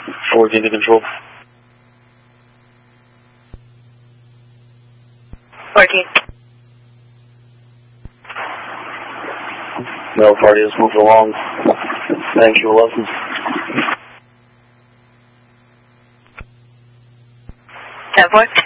Forward into control. 14. No, party has moved along. Thank you, 11. That worked.